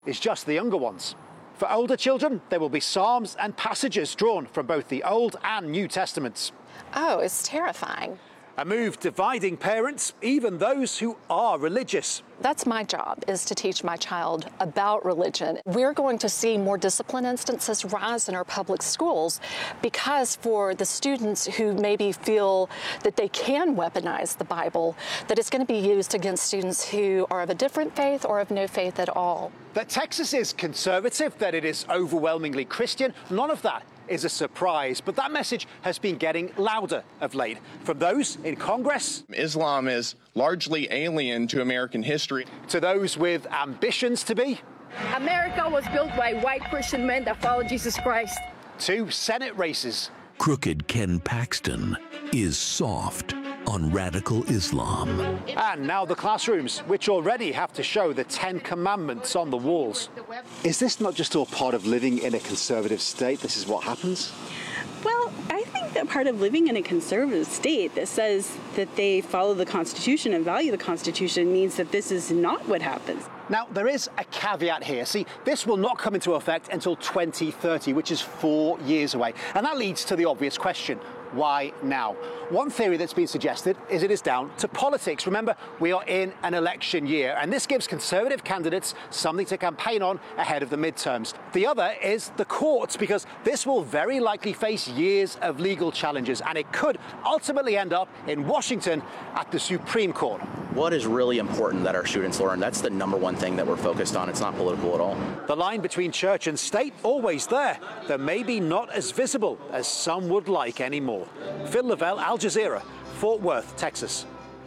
is just the younger ones. For older children, there will be psalms and passages drawn from both the Old and New Testaments. Oh, it's terrifying. A move dividing parents, even those who are religious. That's my job, is to teach my child about religion. We're going to see more discipline instances rise in our public schools because for the students who maybe feel that they can weaponize the Bible, that it's going to be used against students who are of a different faith or of no faith at all. That Texas is conservative, that it is overwhelmingly Christian, none of that is a surprise, but that message has been getting louder of late from those in Congress. Islam is largely alien to American history. To those with ambitions to be. America was built by white Christian men that follow Jesus Christ. To Senate races. Crooked Ken Paxton is soft on radical Islam. And now the classrooms, which already have to show the 10 Commandments on the walls. Is this not just all part of living in a conservative state? This is what happens? Well, I think that part of living in a conservative state that says that they follow the Constitution and value the Constitution means that this is not what happens. Now, there is a caveat here. See, this will not come into effect until 2030, which is 4 years away. And that leads to the obvious question. Why now? One theory that's been suggested is it is down to politics. Remember, we are in an election year, and this gives conservative candidates something to campaign on ahead of the midterms. The other is the courts, because this will very likely face years of legal challenges, and it could ultimately end up in Washington at the Supreme Court. What is really important that our students learn? That's the number one thing that we're focused on. It's not political at all. The line between church and state, always there, though maybe not as visible as some would like anymore. Phil Lavelle, Al Jazeera, Fort Worth, Texas.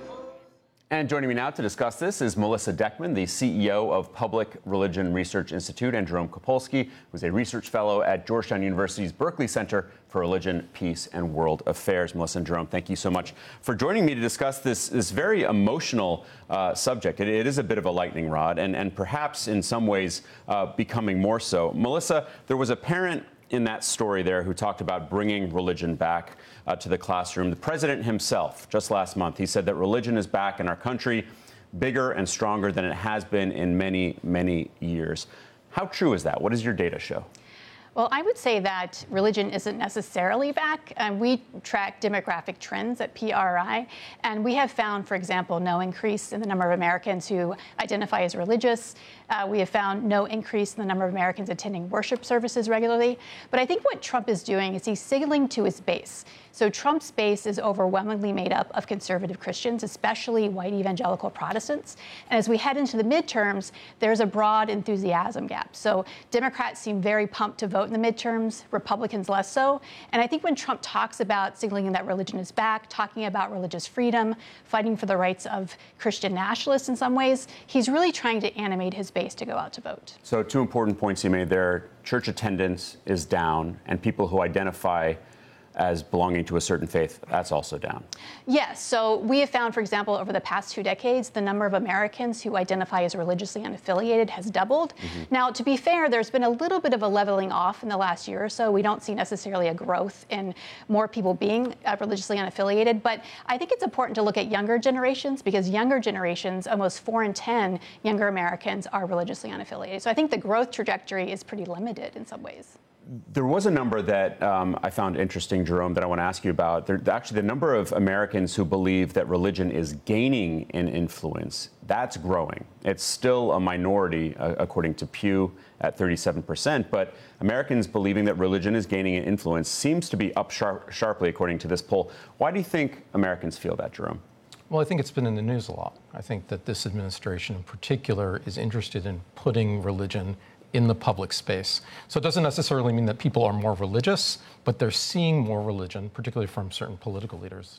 And joining me now to discuss this is Melissa Deckman, the CEO of Public Religion Research Institute, and Jerome Kopolsky, who's a research fellow at Georgetown University's Berkeley Center for Religion, Peace, and World Affairs. Melissa and Jerome, thank you so much for joining me to discuss this very emotional subject. It is a bit of a lightning rod, and perhaps in some ways becoming more so. Melissa, there was a parent in that story there who talked about bringing religion back to the classroom. The president himself, just last month, he said that religion is back in our country, bigger and stronger than it has been in many, many years. How true is that? What does your data show? Well, I would say that religion isn't necessarily back. We track demographic trends at PRI, and we have found, for example, no increase in the number of Americans who identify as religious. We have found no increase in the number of Americans attending worship services regularly. But I think what Trump is doing is he's signaling to his base. So Trump's base is overwhelmingly made up of conservative Christians, especially white evangelical Protestants. And as we head into the midterms, there's a broad enthusiasm gap. So Democrats seem very pumped to vote in the midterms, Republicans less so. And I think when Trump talks about signaling that religion is back, talking about religious freedom, fighting for the rights of Christian nationalists in some ways, he's really trying to animate his base to go out to vote. So 2 important points you made there. Church attendance is down, and people who identify as belonging to a certain faith, that's also down. Yes. So we have found, for example, over the past 2 decades, the number of Americans who identify as religiously unaffiliated has doubled. Now, to be fair, there's been a little bit of a leveling off in the last year or so. We don't see necessarily a growth in more people being religiously unaffiliated. But I think it's important to look at younger generations, because younger generations, almost 4 in 10 younger Americans are religiously unaffiliated. So I think the growth trajectory is pretty limited in some ways. There was a number that I found interesting, Jerome, that I want to ask you about. Actually, the number of Americans who believe that religion is gaining in influence, that's growing. It's still a minority, according to Pew, at 37%. But Americans believing that religion is gaining in influence seems to be up sharply, according to this poll. Why do you think Americans feel that, Jerome? Well, I think it's been in the news a lot. I think that this administration in particular is interested in putting religion in the public space. So it doesn't necessarily mean that people are more religious, but they're seeing more religion, particularly from certain political leaders.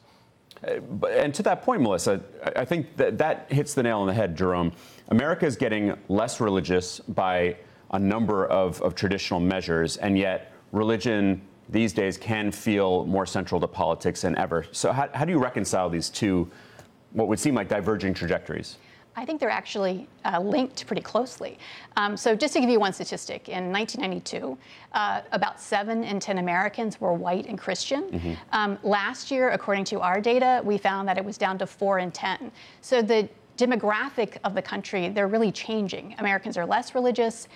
And to that point, Melissa, I think that hits the nail on the head, Jerome. America is getting less religious by a number of traditional measures, and yet religion these days can feel more central to politics than ever. So how do you reconcile these two, what would seem like diverging trajectories? I think they're actually linked pretty closely. So just to give you one statistic, in 1992, about 7 in 10 Americans were white and Christian. Last year, according to our data, we found that it was down to 4 in 10. So the demographic of the country, they're really changing. Americans are less religious.